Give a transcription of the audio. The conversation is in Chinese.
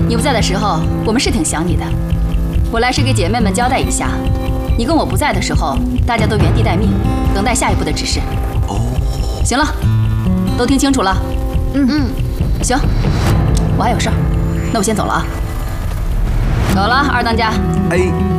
你不在的时候，我们是挺想你的。我来是给姐妹们交代一下，你跟我不在的时候，大家都原地待命，等待下一步的指示。 哦， 行了，都听清楚了。行，我还有事儿，那我先走了啊。走了，二当家。 哎。